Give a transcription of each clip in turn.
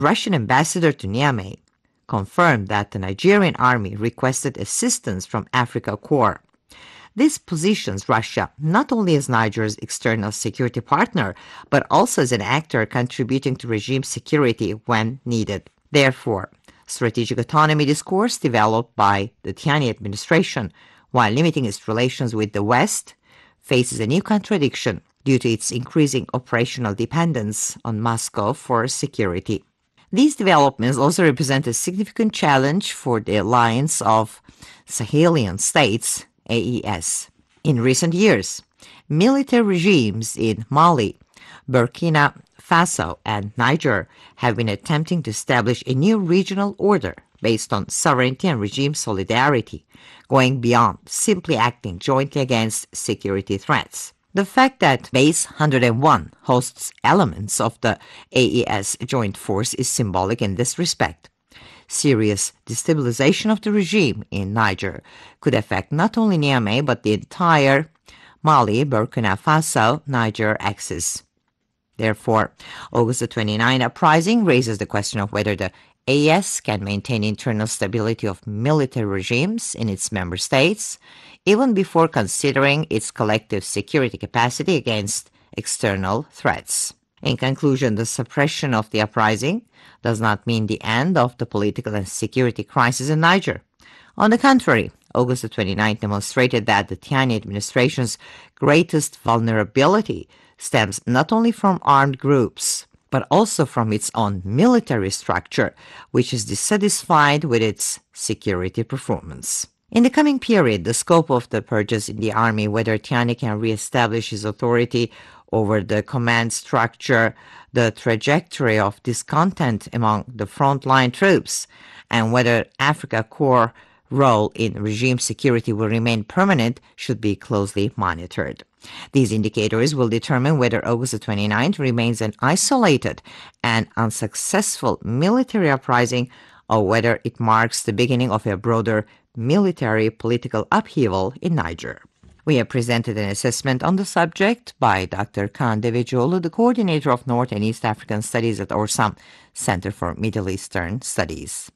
Russian ambassador to Niamey confirmed that the Nigerian army requested assistance from Africa Corps. This positions Russia not only as Niger's external security partner, but also as an actor contributing to regime security when needed. Therefore, strategic autonomy discourse developed by the Tiani administration, while limiting its relations with the West, faces a new contradiction due to its increasing operational dependence on Moscow for security. These developments also represent a significant challenge for the alliance of Sahelian states, AES. In recent years, military regimes in Mali, Burkina Faso, and Niger have been attempting to establish a new regional order based on sovereignty and regime solidarity, going beyond simply acting jointly against security threats. The fact that Base 101 hosts elements of the AES joint force is symbolic in this respect. Serious destabilization of the regime in Niger could affect not only Niamey but the entire Mali, Burkina Faso, Niger axis. Therefore, August 29 uprising raises the question of whether the AES can maintain internal stability of military regimes in its member states, even before considering its collective security capacity against external threats. In conclusion, the suppression of the uprising does not mean the end of the political and security crisis in Niger. On the contrary, August 29 demonstrated that the Tiani administration's greatest vulnerability stems not only from armed groups, but also from its own military structure, which is dissatisfied with its security performance. In the coming period, the scope of the purges in the army, whether Tiani can re-establish his authority over the command structure, the trajectory of discontent among the frontline troops, and whether Africa Corps' role in regime security will remain permanent should be closely monitored. These indicators will determine whether August 29th remains an isolated and unsuccessful military uprising or whether it marks the beginning of a broader military political upheaval in Niger. We have presented an assessment on the subject by Dr. Kaan Devecioğlu, the coordinator of North and East African Studies at Orsam Center for Middle Eastern Studies.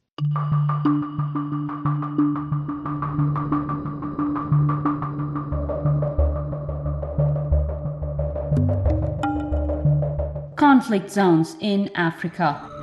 Conflict zones in Africa.